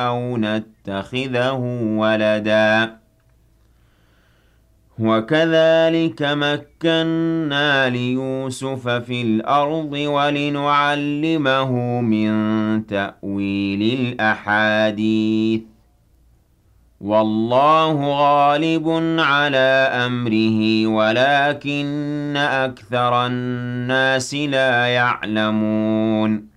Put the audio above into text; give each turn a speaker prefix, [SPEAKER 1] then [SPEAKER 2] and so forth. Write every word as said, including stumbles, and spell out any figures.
[SPEAKER 1] أَوْ نَتَّخِذَهُ وَلَدًا وَكَذَلِكَ مَكَّنَّا لِيُوسُفَ فِي الْأَرْضِ وَلِنُعَلِّمَهُ مِن تَأْوِيلِ الْأَحَادِيثِ ۚ وَاللَّهُ غَالِبٌ عَلَىٰ أَمْرِهِ وَلَٰكِنَّ أَكْثَرَ النَّاسِ لَا يَعْلَمُونَ